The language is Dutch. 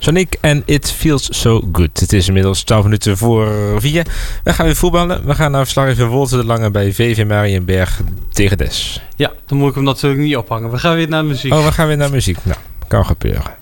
Sonic en It Feels So Good. Het is inmiddels 12 minuten voor 4. We gaan weer voetballen. We gaan naar verslaggever Wolter de Lange bij VV Mariënberg tegen Des. Ja, dan moet ik hem natuurlijk niet ophangen. We gaan weer naar muziek. We gaan weer naar muziek. Nou, kan gebeuren.